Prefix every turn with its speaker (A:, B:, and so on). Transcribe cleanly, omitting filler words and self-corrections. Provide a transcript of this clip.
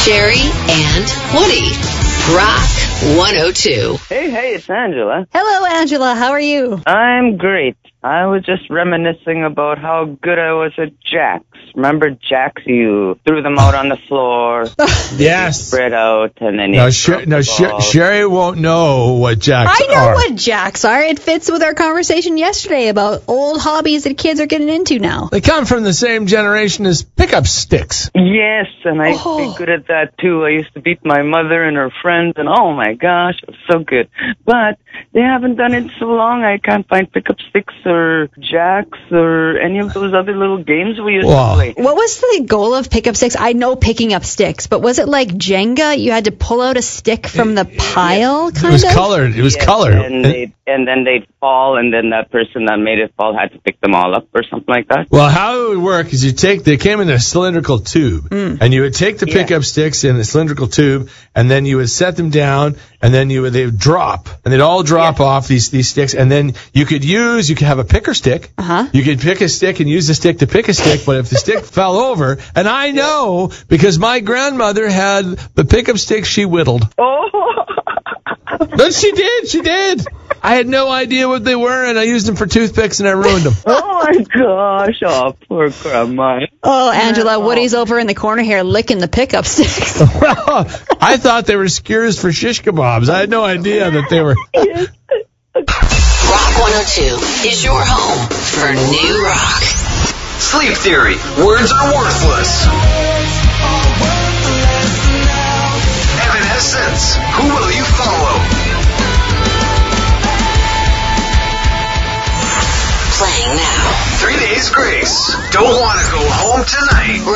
A: Sherry and Woody. Rock 102.
B: Hey, it's Angela.
C: Hello, Angela. How are you?
B: I'm great. I was just reminiscing about how good I was at Jack's. Remember Jack's? You threw them out on the floor.
D: Yes.
B: Spread out, and then
D: Sherry won't know what Jacks are.
C: I know what Jacks are. It fits with our conversation yesterday about old hobbies that kids are getting into now.
D: They come from the same generation as pickup sticks.
B: Yes, and I used to be good at that, too. I used to beat my mother and her friends, and oh, my gosh, it was so good. But they haven't done it so long, I can't find pickup sticks or Jacks or any of those other little games we used to play.
C: What was the goal of pickup sticks? I know picking up sticks, but was it like Jenga? You had to pull out a stick from the pile, kind of?
D: It was colored. It was colored.
B: And then they'd fall, and then that person that made it fall had to pick them all up or something like that.
D: Well, how it would work is they came in a cylindrical tube, and you would take the pickup sticks in a cylindrical tube, and then you would set them down, and then they would drop, and they'd all drop off these sticks, and then you could have a picker stick. You could pick a stick and use the stick to pick a stick, but if the stick fell over, and I know because my grandmother had the pickup stick she whittled. But she did. I had no idea what they were, and I used them for toothpicks, and I ruined them.
B: Oh, my gosh. Oh, poor Grandma.
C: Oh, Angela, Woody's over in the corner here licking the pickup sticks.
D: Well, I thought they were skewers for shish kebabs. I had no idea that they were...
A: Rock 102 is your home for new rock.
E: Sleep Theory. Words are worthless. Evanescence. Who will you follow? Playing now. 3 Days Grace. Don't want to go home tonight.